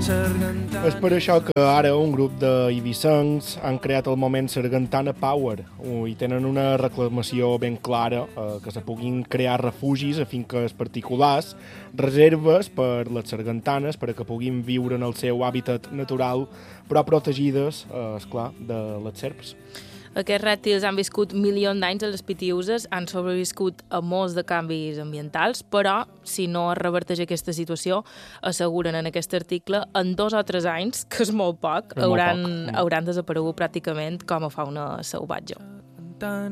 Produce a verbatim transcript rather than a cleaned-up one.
És per això que ara un grup d'eivissencs han creat el moment Sargantana Power i tenen una reclamació ben clara, eh, que se puguin crear refugis a finques particulars, reserves per les sargantanes per a que puguin viure en el seu hàbitat natural, però protegides, eh, esclar, de les serps. Aquests rèptils han viscut milions d'anys a les Pitiüses, han sobreviscut a molts de canvis ambientals, però si no es reverteix aquesta situació, asseguren en aquest article, en dos o tres anys, que és molt poc, és hauran, molt poc. hauran desaparegut pràcticament com a fauna salvatge.